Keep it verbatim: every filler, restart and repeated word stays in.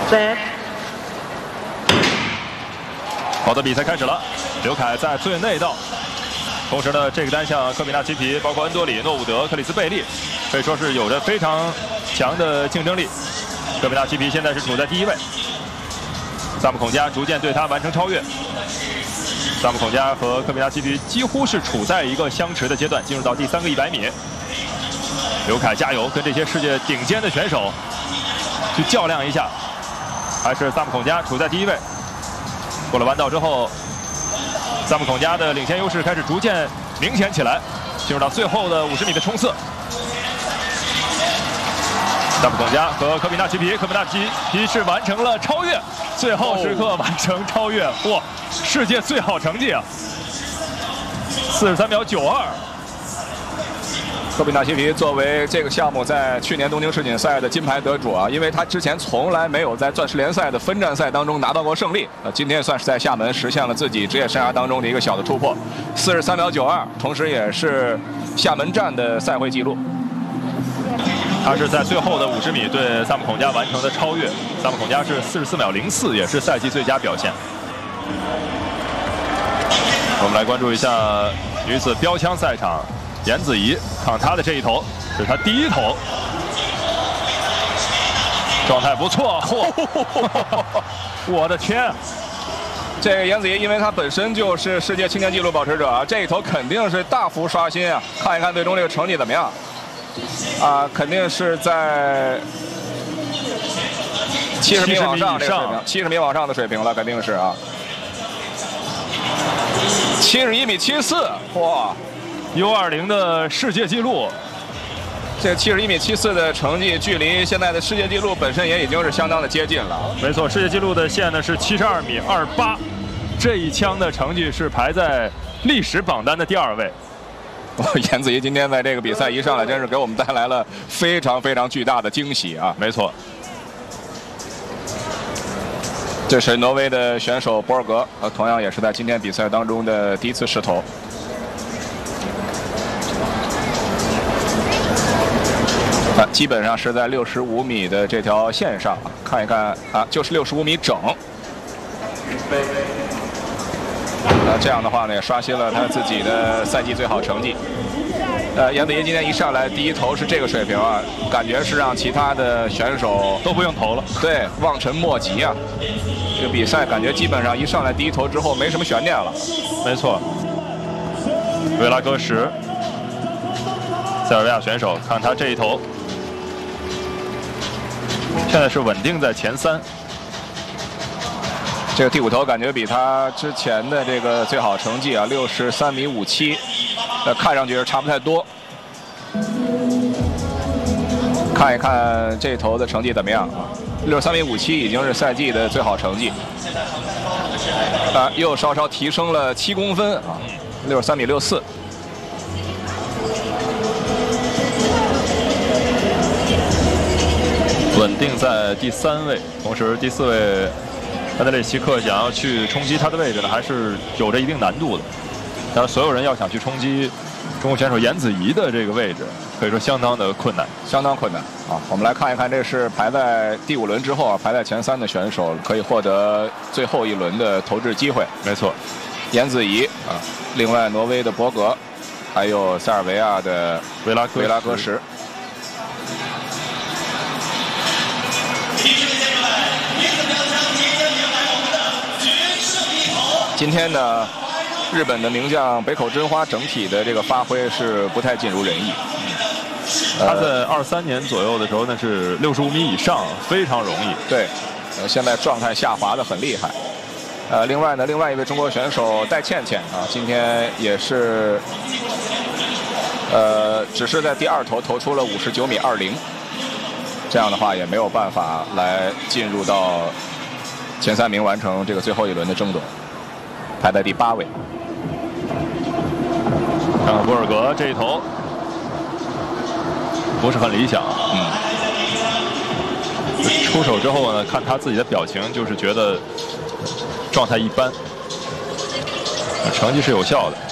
Set。 好的，比赛开始了，刘凯在最内道。 同时呢，这个单项科比纳奇皮，包括恩多里、诺伍德、克里斯贝利，可以说是有着非常强的竞争力。科比纳奇皮现在是处在第一位，萨姆孔加逐渐对他完成超越。萨姆孔加和科比纳奇皮几乎是处在一个相持的阶段，进入到第三个一百米。刘凯加油，跟这些世界顶尖的选手去较量一下。还是萨姆孔加处在第一位。过了弯道之后。 萨姆孔加的领先优势开始逐渐明显起来，进入到最后的五十米的冲刺。萨姆孔加和科比纳奇皮，科比纳奇皮是完成了超越，最后时刻完成超越，哇，世界最好成绩啊！四十三秒九二。 科比纳奇皮作为这个项目在去年东京世锦赛的金牌得主啊，因为他之前从来没有在钻石联赛的分站赛当中拿到过胜利，呃，今天算是在厦门实现了自己职业生涯当中的一个小的突破，四十三秒九二，同时也是厦门站的赛会纪录。 他是在最后的五十米对萨姆孔加完成的超越，萨姆孔加是四十四秒零四，也是赛季最佳表现。我们来关注一下女子标枪赛场。 颜子怡看她的这一投，是她第一投，状态不错。我的天！ 这个颜子怡，因为她本身就是世界青年纪录保持者啊，这一投肯定是大幅刷新啊！看一看最终这个成绩怎么样？啊，肯定是在七十米往上这个水平，七十米往上的水平了，肯定是啊。七十一米七四，哇！ U 二零的世界纪录， 这七十一米七四的成绩，距离现在的世界纪录本身也已经是相当的接近了。 没错，世界纪录的线呢是七十二米二八，这一枪的成绩是排在历史榜单的第二位。 颜子怡今天在这个比赛一上来，真是给我们带来了非常非常巨大的惊喜啊！ 没错。 这是挪威的选手博尔格，呃，同样也是在今天比赛当中的第一次试投。 啊，基本上是在六十五米的这条线上，看一看啊，就是六十五米整。啊，这样的话呢，也刷新了他自己的赛季最好成绩。呃，颜子怡今天一上来第一投是这个水平啊，感觉是让其他的选手都不用投了， 对，望尘莫及啊。这个比赛感觉基本上一上来第一投之后没什么悬念了。 没错，维拉戈什，塞尔维亚选手，看他这一投。 现在是稳定在前三， 这个第五投感觉比他之前的这个最好成绩啊，六十三米五七，呃，看上去是差不太多。看一看这投的成绩怎么样啊？六十三米五七已经是赛季的最好成绩，啊，又稍稍提升了七公分啊，六十三米六四。 稳定在第三位，同时第四位安德烈奇克想要去冲击他的位置呢，还是有着一定难度的。当然，所有人要想去冲击中国选手颜子怡的这个位置，可以说相当的困难， 相当困难啊！我们来看一看，这是排在第五轮之后啊，排在前三的选手可以获得最后一轮的投掷机会。 没错， 颜子怡啊，另外挪威的博格，还有塞尔维亚的维拉戈维拉戈什。 今天呢，日本的名将北口真花整体的这个发挥是不太尽如人意。 他在二三年左右的时候，那是六十五米以上，非常容易。 对，呃，现在状态下滑的很厉害。呃，另外呢，另外一位中国选手戴倩倩啊，今天也是，呃，只是在第二投投出了五十九米二零，这样的话也没有办法来进入到前三名，完成这个最后一轮的争夺。 排在第八位。 看看博尔格这一投不是很理想，嗯，出手之后呢，看他自己的表情，就是觉得状态一般，成绩是有效的。